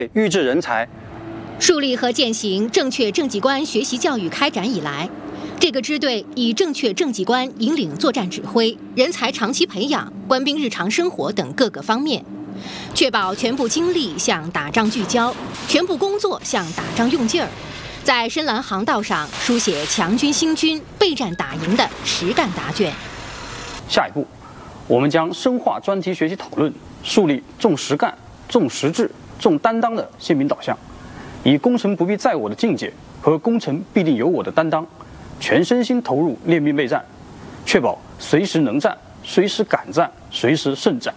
育智人才。 树立和践行正确政绩观学习教育开展以来，这个支队以正确政绩观引领作战指挥、人才长期培养、官兵日常生活等各个方面，确保全部精力向打仗聚焦，全部工作向打仗用劲儿，在深蓝航道上书写强军兴军、备战打赢的实干答卷。 下一步，我们将深化专题学习讨论，树立重实干、重实质、重担当的新兵导向，以攻城不必在我的境界和攻城必定有我的担当，全身心投入练兵备战，确保随时能战、随时敢战、随时胜战。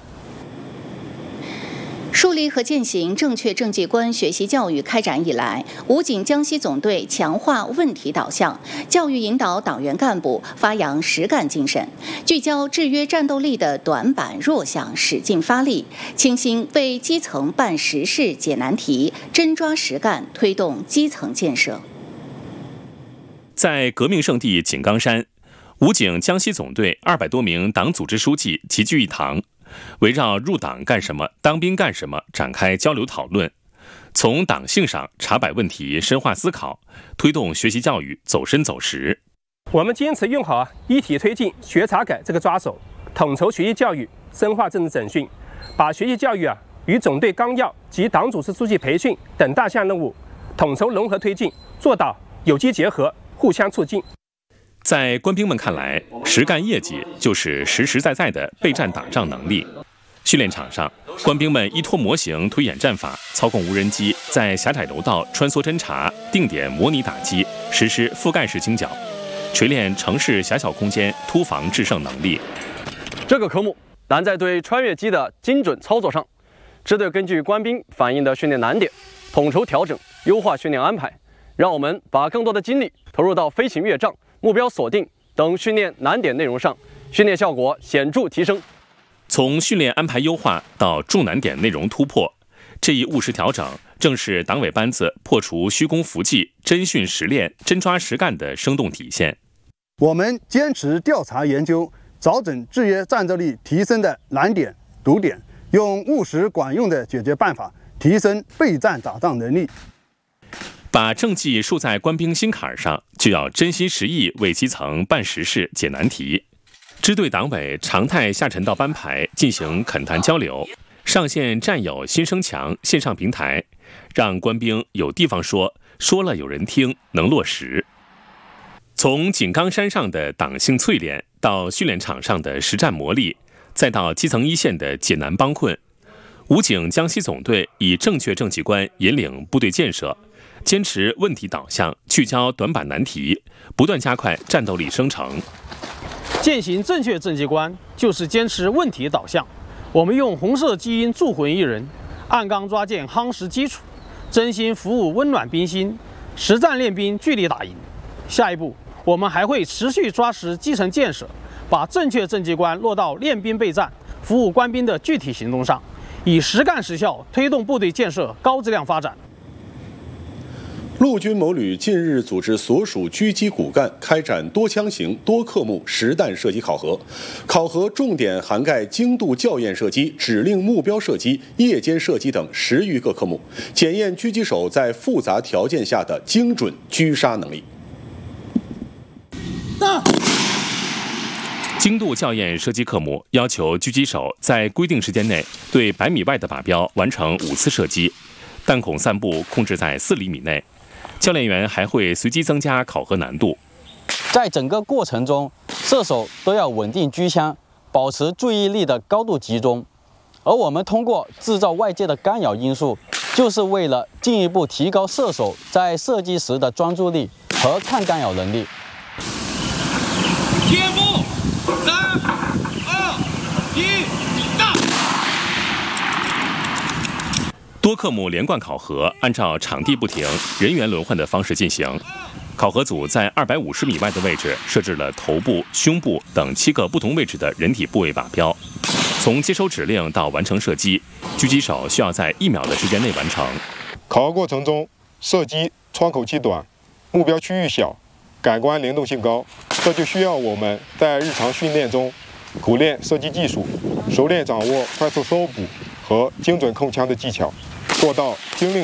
树立和践行正确政绩观学习教育开展以来，武警江西总队强化问题导向，教育引导党员干部发扬实干精神，聚焦制约战斗力的短板弱项，使劲发力，倾心为基层办实事解难题，真抓实干，推动基层建设。 在革命圣地井冈山，武警江西总队200多名党组织书记齐聚一堂，围绕入党干什么、当兵干什么展开交流讨论，从党性上查摆问题，深化思考，推动学习教育走深走实。 我们坚持用好一体推进、学查改这个抓手，统筹学习教育，深化政治整训，把学习教育与总队纲要及党组织书记培训等大项任务统筹融合推进，做到有机结合、互相促进。 在官兵们看来，实干业绩就是实实在在的备战打仗能力。训练场上，官兵们依托模型推演战法，操控无人机在狭窄楼道穿梭侦察，定点模拟打击，实施覆盖式清剿，锤炼城市狭小空间突防制胜能力。 这个科目难在对穿越机的精准操作上，支队根据官兵反映的训练难点，统筹调整、优化训练安排，让我们把更多的精力投入到飞行越障、目标锁定等训练难点内容上，训练效果显著提升。 从训练安排优化到重难点内容突破，这一务实调整正是党委班子破除虚功伏击、真训实练、真抓实干的生动体现。 我们坚持调查研究，找准制约战斗力提升的难点、堵点，用务实管用的解决办法，提升备战打仗能力。 把政绩树在官兵心坎上，就要真心实意为基层办实事、解难题。支队党委常态下沉到班排进行恳谈交流，上线战友心声墙线上平台，让官兵有地方说，说了有人听，能落实。从井冈山上的党性淬炼，到训练场上的实战磨砺，再到基层一线的解难帮困，武警江西总队以正确政绩观引领部队建设，坚持问题导向，聚焦短板难题，不断加快战斗力生成。 践行正确政绩观就是坚持问题导向。我们用红色基因铸魂一人，按纲抓践夯实基础，真心服务温暖兵心，实战练兵据理打赢。下一步，我们还会持续抓实基层建设，把正确政绩观落到练兵备战、服务官兵的具体行动上，以实干实效推动部队建设高质量发展。 陆军某旅近日组织所属狙击骨干开展多枪型、多科目实弹射击考核，考核重点涵盖精度校验射击、指令目标射击、夜间射击等10余个科目，检验狙击手在复杂条件下的精准狙杀能力。 精度校验射击科目要求狙击手在规定时间内对100米外的靶标完成5次射击，弹孔散布控制在4厘米内。教练员还会随机增加考核难度。 在整个过程中，射手都要稳定狙枪，保持注意力的高度集中。而我们通过制造外界的干扰因素，就是为了进一步提高射手在射击时的专注力和抗干扰能力。 天幕，3、2、1，打！ 多科目连贯考核按照场地不停、人员轮换的方式进行。考核组在250米外的位置设置了头部、胸部等7个不同位置的人体部位靶标。从接收指令到完成射击，狙击手需要在1秒的时间内完成。 考核过程中，射击窗口期短，目标区域小，感官联动性高，这就需要我们在日常训练中苦练射击技术，熟练掌握快速搜捕和精准控枪的技巧。 做到军令